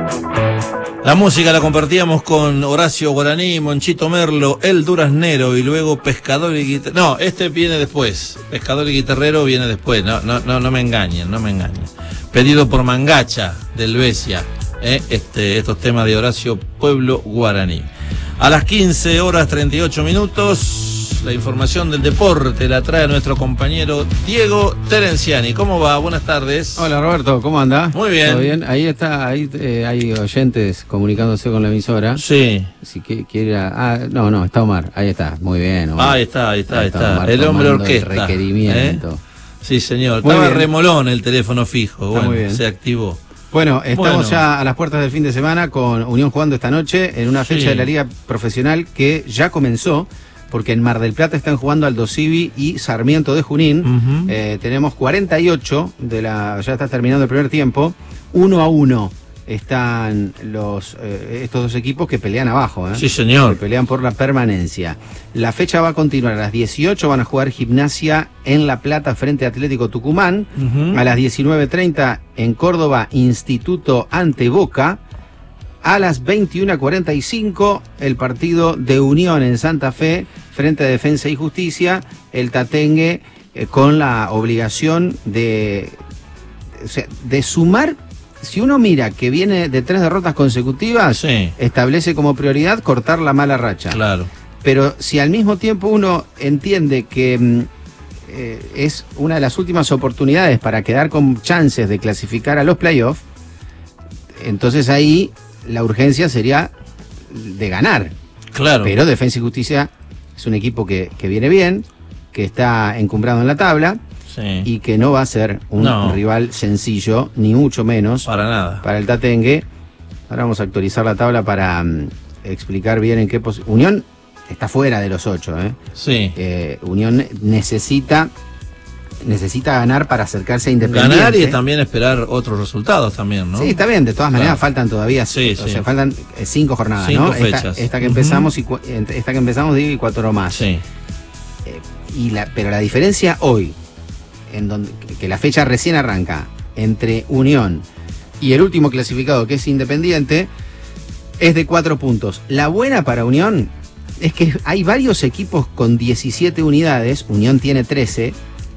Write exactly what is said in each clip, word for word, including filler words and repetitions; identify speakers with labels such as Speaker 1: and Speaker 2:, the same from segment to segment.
Speaker 1: La música la compartíamos con Horacio Guaraní, Monchito Merlo, El Duraznero y luego Pescador y Guitarrero. No, este viene después. Pescador y Guitarrero viene después. No, no, no, no me engañen, no me engañen. Pedido por Mangacha del Besia, ¿eh? este, estos temas de Horacio Pueblo Guaraní. A las quince horas treinta y ocho minutos. La información del deporte la trae nuestro compañero Diego Terenciani. ¿Cómo va? Buenas tardes.
Speaker 2: Hola Roberto, ¿cómo anda?
Speaker 1: Muy bien.
Speaker 2: ¿Todo bien? Ahí está, ahí eh, hay oyentes comunicándose con la emisora.
Speaker 1: Sí.
Speaker 2: Si que, quiere, ah, no, no, está Omar, ahí está, muy bien. Omar.
Speaker 1: Ahí está, ahí está, ahí está.
Speaker 2: Omar
Speaker 1: el hombre
Speaker 2: tomando
Speaker 1: orquesta.
Speaker 2: El requerimiento.
Speaker 1: ¿Eh? Sí, señor.
Speaker 2: Muy
Speaker 1: Estaba
Speaker 2: bien.
Speaker 1: remolón el teléfono fijo.
Speaker 2: Está
Speaker 1: Bueno,
Speaker 2: muy bien.
Speaker 1: se activó.
Speaker 2: Bueno, estamos
Speaker 1: Bueno.
Speaker 2: ya a las puertas del fin de semana con Unión jugando esta noche en una fecha
Speaker 1: Sí.
Speaker 2: de la Liga Profesional que ya comenzó. Porque en Mar del Plata están jugando Aldo Civi y Sarmiento de Junín.
Speaker 1: Uh-huh.
Speaker 2: eh, tenemos cuarenta y ocho, de la, ya está terminando el primer tiempo. Uno a uno están los eh, estos dos equipos que pelean abajo. ¿eh?
Speaker 1: Sí, señor.
Speaker 2: Que pelean por la permanencia. La fecha va a continuar. A las dieciocho van a jugar Gimnasia en La Plata frente a Atlético Tucumán.
Speaker 1: Uh-huh.
Speaker 2: A las diecinueve treinta en Córdoba, Instituto ante Boca. A las veintiuna cuarenta y cinco, el partido de Unión en Santa Fe, frente a Defensa y Justicia, el Tatengue eh, con la obligación de, o sea, de sumar. Si uno mira que viene de tres derrotas consecutivas,
Speaker 1: Sí.
Speaker 2: establece como prioridad cortar la mala racha.
Speaker 1: Claro.
Speaker 2: Pero si al mismo tiempo uno entiende que mm, eh, es una de las últimas oportunidades para quedar con chances de clasificar a los playoffs, entonces ahí la urgencia sería de ganar.
Speaker 1: Claro.
Speaker 2: Pero Defensa y Justicia es un equipo que, que viene bien, que está encumbrado en la tabla
Speaker 1: Sí.
Speaker 2: y que no va a ser un
Speaker 1: No.
Speaker 2: rival sencillo, ni mucho menos,
Speaker 1: Para nada.
Speaker 2: para el Tatengue. Ahora vamos a actualizar la tabla para um, explicar bien en qué posición. Unión está fuera de los ocho. ¿eh?
Speaker 1: Sí.
Speaker 2: Eh, Unión necesita necesita ganar para acercarse a Independiente.
Speaker 1: Ganar y también esperar otros resultados también, ¿no?
Speaker 2: Sí, está bien, de todas maneras
Speaker 1: Claro.
Speaker 2: faltan todavía,
Speaker 1: Sí,
Speaker 2: o
Speaker 1: sí.
Speaker 2: sea, faltan eh, cinco jornadas,
Speaker 1: Cinco
Speaker 2: ¿no? Esta,
Speaker 1: fechas.
Speaker 2: esta que
Speaker 1: Ujú.
Speaker 2: empezamos y cu- esta que empezamos digo y cuatro más.
Speaker 1: Sí.
Speaker 2: Eh, y la, pero la diferencia hoy, en donde que- que la fecha recién arranca entre Unión y el último clasificado que es Independiente, es de cuatro puntos. La buena para Unión es que hay varios equipos con diecisiete unidades, Unión tiene trece,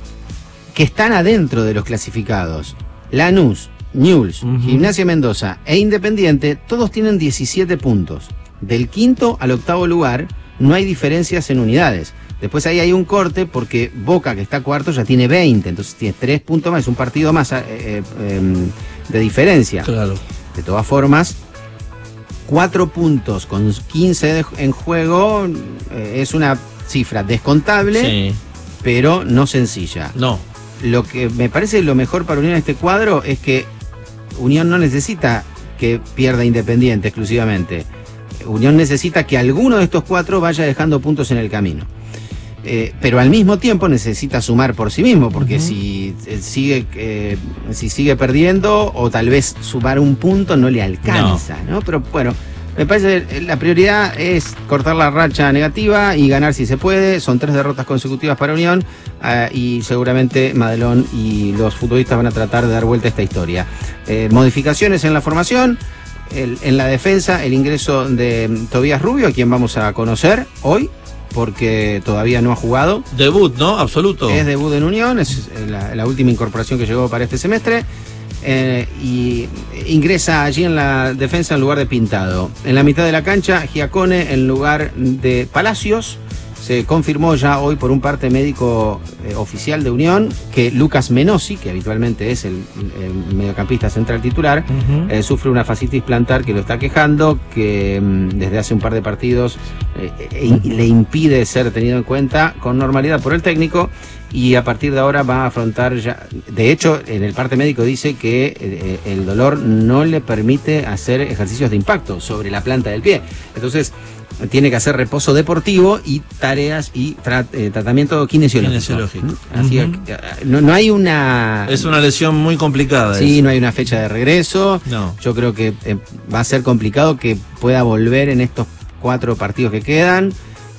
Speaker 2: que están adentro de los clasificados. Lanús, Newell's,
Speaker 1: Ujú.
Speaker 2: Gimnasia Mendoza e Independiente, todos tienen diecisiete puntos. Del quinto al octavo lugar no hay diferencias en unidades. Después ahí hay un corte porque Boca, que está cuarto, ya tiene veinte, entonces tiene tres puntos más, es un partido más eh, eh, eh, de diferencia.
Speaker 1: Claro.
Speaker 2: De todas formas, cuatro puntos con quince de- en juego eh, es una cifra descontable,
Speaker 1: Sí.
Speaker 2: pero no sencilla.
Speaker 1: No.
Speaker 2: Lo que me parece lo mejor para Unión en este cuadro es que Unión no necesita que pierda Independiente exclusivamente. Unión necesita que alguno de estos cuatro vaya dejando puntos en el camino. Eh, pero al mismo tiempo necesita sumar por sí mismo, porque
Speaker 1: Ujú.
Speaker 2: si eh, sigue eh, si sigue perdiendo o tal vez sumar un punto no le alcanza, ¿no? Pero bueno, me parece que la prioridad es cortar la racha negativa y ganar si se puede. Son tres derrotas consecutivas para Unión eh, y seguramente Madelón y los futbolistas van a tratar de dar vuelta a esta historia. Eh, modificaciones en la formación. El- en la defensa, el ingreso de mm, Tobías Rubio, a quien vamos a conocer hoy, porque todavía no ha jugado.
Speaker 1: Debut, ¿no? Absoluto.
Speaker 2: Es debut en Unión, es la, la última incorporación que llegó para este semestre. Eh, y ingresa allí en la defensa en lugar de Pintado. En la mitad de la cancha, Giacone en lugar de Palacios. Se confirmó ya hoy por un parte médico eh, oficial de Unión que Lucas Menossi, que habitualmente es el, el mediocampista central titular,
Speaker 1: Ujú.
Speaker 2: eh, sufre una fascitis plantar que lo está quejando, que mm, desde hace un par de partidos eh, eh, le impide ser tenido en cuenta con normalidad por el técnico, y a partir de ahora va a afrontar ya. De hecho, en el parte médico dice que eh, el dolor no le permite hacer ejercicios de impacto sobre la planta del pie. Entonces, tiene que hacer reposo deportivo y tareas y tra- eh, tratamiento kinesiológico.
Speaker 1: Kinesiológico.
Speaker 2: Así
Speaker 1: Ujú.
Speaker 2: que, eh, no, no hay una.
Speaker 1: Es una lesión muy complicada.
Speaker 2: Sí,
Speaker 1: esa.
Speaker 2: no hay una fecha de regreso.
Speaker 1: No.
Speaker 2: Yo creo que eh, va a ser complicado que pueda volver en estos cuatro partidos que quedan.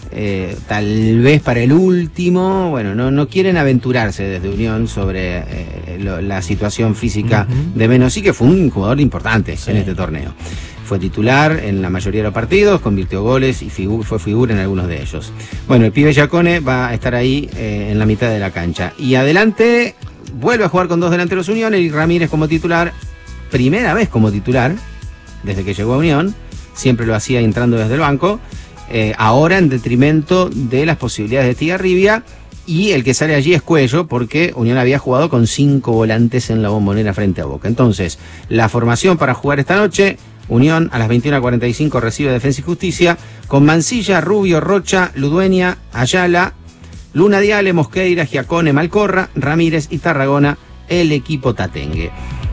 Speaker 2: eh, tal vez para el último. Bueno, no, no quieren aventurarse desde Unión sobre eh, lo, la situación física uh-huh. de Menosí, que fue un jugador importante sí. en este torneo. Fue titular en la mayoría de los partidos, convirtió goles y figu- fue figura en algunos de ellos. Bueno, el pibe Giacone va a estar ahí eh, en la mitad de la cancha. Y adelante vuelve a jugar con dos delanteros Unión, Eric Ramírez como titular, primera vez como titular, desde que llegó a Unión, siempre lo hacía entrando desde el banco, eh, ahora en detrimento de las posibilidades de Estigarribia, y el que sale allí es Cuello, porque Unión había jugado con cinco volantes en la Bombonera frente a Boca. Entonces, la formación para jugar esta noche: Unión a las veintiuna cuarenta y cinco recibe Defensa y Justicia, con Mancilla, Rubio, Rocha, Ludueña, Ayala, Luna Diale, Mosqueira, Giacone, Malcorra, Ramírez y Tarragona, el equipo tatengue.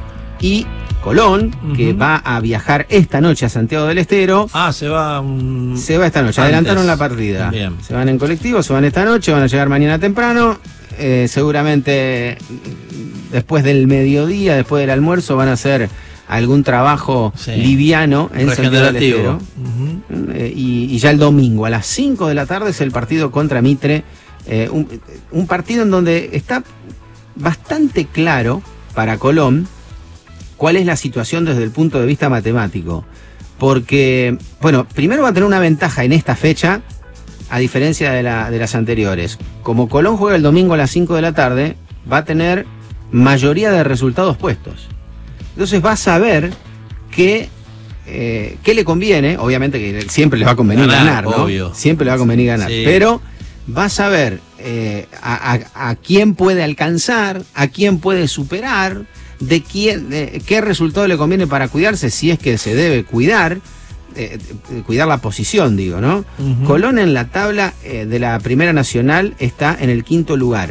Speaker 2: Y Colón, uh-huh. que va a viajar esta noche a Santiago del Estero.
Speaker 1: Ah, se va. Um,
Speaker 2: se va esta noche, antes. Adelantaron la partida.
Speaker 1: Bien.
Speaker 2: Se van en colectivo, se van esta noche, van a llegar mañana temprano. Eh, seguramente después del mediodía, después del almuerzo, van a hacer algún trabajo sí. liviano en Santiago del Estero. Uh-huh. eh, y, y ya el domingo a las cinco de la tarde es el partido contra Mitre. Eh, un, un partido en donde está bastante claro para Colón cuál es la situación desde el punto de vista matemático. Porque, bueno, primero va a tener una ventaja en esta fecha, a diferencia de, la, de las anteriores. Como Colón juega el domingo a las cinco de la tarde, va a tener mayoría de resultados puestos. Entonces va a saber que, eh, qué le conviene. Obviamente que siempre le va a convenir ganar, ganar ¿no?
Speaker 1: Obvio.
Speaker 2: Siempre le va a convenir ganar.
Speaker 1: Sí.
Speaker 2: Pero va a saber eh, a, a, a quién puede alcanzar, a quién puede superar, de quién, de qué resultado le conviene para cuidarse, si es que se debe cuidar, eh, cuidar la posición, digo, ¿no? Uh-huh. Colón en la tabla eh, de la Primera Nacional está en el quinto lugar.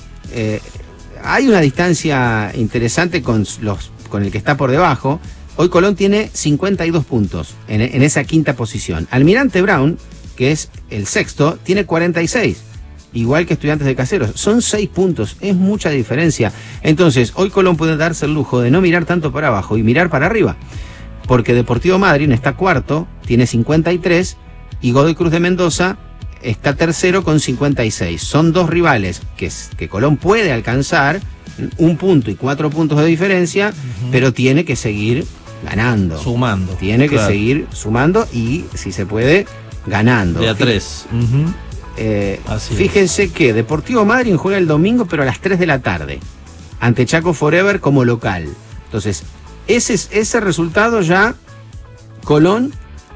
Speaker 2: Eh, hay una distancia interesante con los con el que está por debajo. Hoy Colón tiene cincuenta y dos puntos en, en esa quinta posición. Almirante Brown, que es el sexto, tiene cuarenta y seis. Igual que Estudiantes de Caseros. Son seis puntos, es mucha diferencia. Entonces, hoy Colón puede darse el lujo de no mirar tanto para abajo y mirar para arriba. Porque Deportivo Madryn está cuarto, tiene cincuenta y tres, y Godoy Cruz de Mendoza está tercero con cincuenta y seis. Son dos rivales que, que Colón puede alcanzar, un punto y cuatro puntos de diferencia, uh-huh. pero tiene que seguir ganando.
Speaker 1: Sumando.
Speaker 2: Tiene que
Speaker 1: claro.
Speaker 2: seguir sumando y, si se puede, ganando.
Speaker 1: De a tres. Uh-huh.
Speaker 2: Eh, fíjense es. que Deportivo Madryn juega el domingo, pero a las tres de la tarde, ante Chaco Forever como local. Entonces, ese, ese resultado ya Colón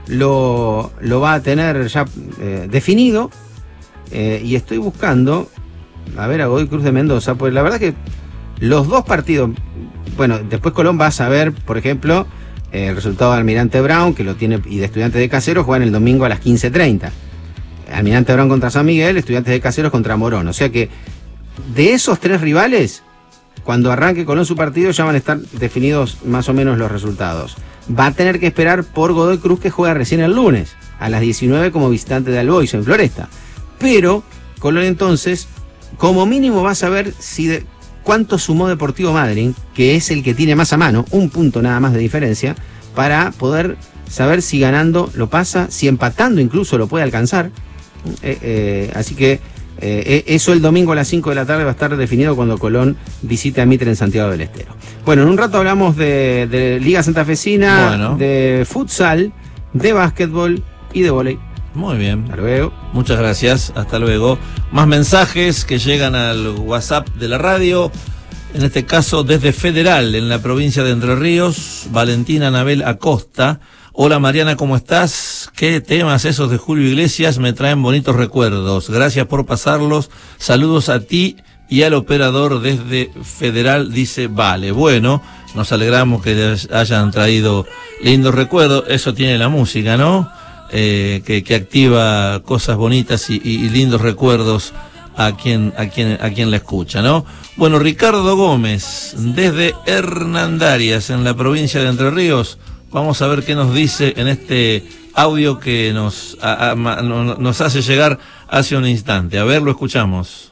Speaker 2: lo, lo va a tener ya eh, definido. Eh, y estoy buscando, a ver, a Godoy Cruz de Mendoza, pues la verdad que los dos partidos, bueno, después Colón va a saber, por ejemplo, eh, el resultado de Almirante Brown, que lo tiene, y de Estudiantes de Caseros, juegan el domingo a las quince treinta. Almirante Brown contra San Miguel, Estudiantes de Caseros contra Morón. O sea que de esos tres rivales, cuando arranque Colón su partido, ya van a estar definidos más o menos los resultados. Va a tener que esperar por Godoy Cruz, que juega recién el lunes, a las diecinueve como visitante de Albois en Floresta. Pero Colón entonces, como mínimo va a saber si de, cuánto sumó Deportivo Madryn, que es el que tiene más a mano, un punto nada más de diferencia, para poder saber si ganando lo pasa, si empatando incluso lo puede alcanzar. Eh, eh, así que eh, eso el domingo a las cinco de la tarde va a estar definido cuando Colón visite a Mitre en Santiago del Estero. Bueno, en un rato hablamos de, de Liga Santafesina, bueno. de futsal, de básquetbol y de vóley.
Speaker 1: Muy bien.
Speaker 2: Hasta luego.
Speaker 1: Muchas gracias. Hasta luego. Más mensajes que llegan al WhatsApp de la radio. En este caso desde Federal, en la provincia de Entre Ríos. Valentina Anabel Acosta. Hola Mariana, ¿cómo estás? ¿Qué temas esos de Julio Iglesias? Me traen bonitos recuerdos. Gracias por pasarlos. Saludos a ti y al operador desde Federal, dice Vale. Bueno, nos alegramos que hayan traído lindos recuerdos. Eso tiene la música, ¿no? Eh, que, que activa cosas bonitas y, y, y lindos recuerdos a quien, a quien, a quien la escucha, ¿no? Bueno, Ricardo Gómez, desde Hernandarias, en la provincia de Entre Ríos. Vamos a ver qué nos dice en este audio que nos, a, a, nos hace llegar hace un instante. A ver, lo escuchamos.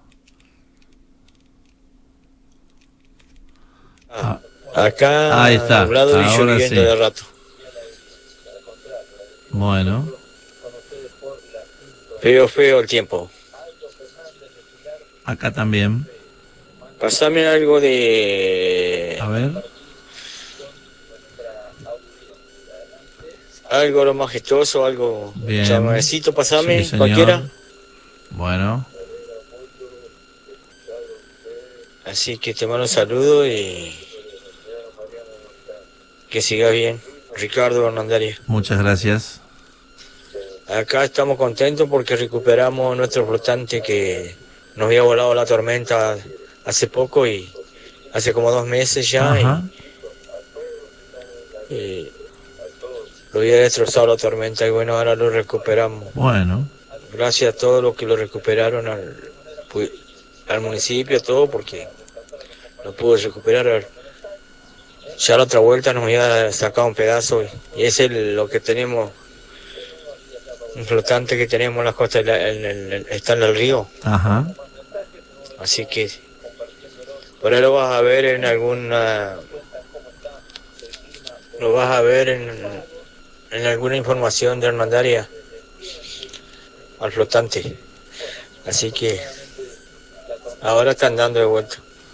Speaker 3: Ah, acá
Speaker 1: ahí está.
Speaker 3: Hablado y lloviendo sí. de rato.
Speaker 1: Bueno.
Speaker 3: Feo, feo el tiempo.
Speaker 1: Acá también.
Speaker 3: Pasame algo de...
Speaker 1: A ver.
Speaker 3: Algo lo majestuoso, algo...
Speaker 1: Bien.
Speaker 3: Chamamecito, pasame,
Speaker 1: Sí,
Speaker 3: cualquiera.
Speaker 1: Bueno.
Speaker 3: Así que te mando un saludo y... Que siga bien. Ricardo Hernandarias.
Speaker 1: Muchas gracias.
Speaker 3: Acá estamos contentos porque recuperamos nuestro flotante que nos había volado la tormenta hace poco y hace como dos meses ya.
Speaker 1: Ajá.
Speaker 3: Y, y lo había destrozado la tormenta y bueno, ahora lo recuperamos.
Speaker 1: Bueno.
Speaker 3: Gracias a todos los que lo recuperaron al, al municipio, a todo, porque lo pudo recuperar. Ya la otra vuelta nos había sacado un pedazo y, y ese es lo que tenemos. Un flotante que tenemos en la costa, en el, en el, está en el río.
Speaker 1: Ajá.
Speaker 3: Así que por ahí lo vas a ver en alguna, lo vas a ver en, en alguna información de Hernandaria al flotante. Así que ahora están dando de vuelta.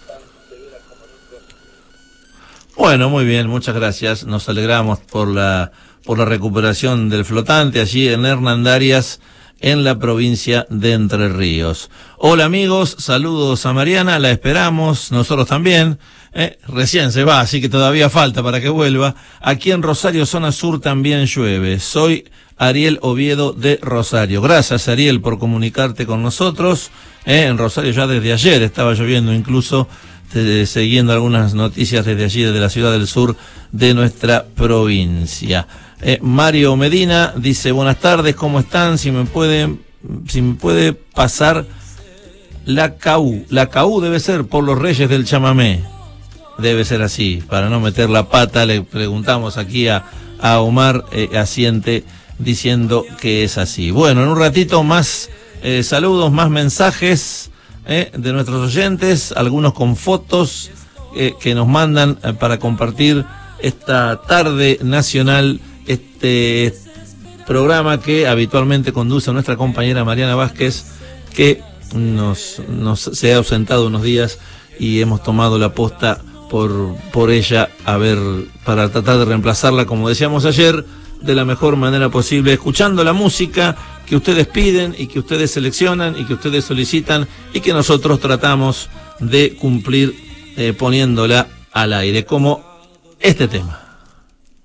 Speaker 1: Bueno, muy bien, muchas gracias. Nos alegramos por la por la recuperación del flotante allí en Hernandarias, en la provincia de Entre Ríos. Hola amigos, saludos a Mariana, la esperamos, nosotros también. Eh, recién se va, así que todavía falta para que vuelva. Aquí en Rosario, zona sur, también llueve. Soy Ariel Oviedo de Rosario. Gracias, Ariel, por comunicarte con nosotros. Eh, en Rosario ya desde ayer estaba lloviendo, incluso eh, siguiendo algunas noticias desde allí, desde la ciudad del sur de nuestra provincia. Eh, Mario Medina dice, buenas tardes, ¿cómo están? Si me puede, si me puede pasar la K U. La K U debe ser por los Reyes del Chamamé. Debe ser así, para no meter la pata. Le preguntamos aquí a, a Omar eh, Asiente diciendo que es así. Bueno, en un ratito más eh, saludos, más mensajes eh, de nuestros oyentes, algunos con fotos eh, que nos mandan eh, para compartir esta tarde nacional, este programa que habitualmente conduce nuestra compañera Mariana Vázquez, que nos, nos se ha ausentado unos días y hemos tomado la posta por, por ella, a ver, para tratar de reemplazarla, como decíamos ayer, de la mejor manera posible, escuchando la música que ustedes piden y que ustedes seleccionan y que ustedes solicitan y que nosotros tratamos de cumplir eh, poniéndola al aire, como este tema.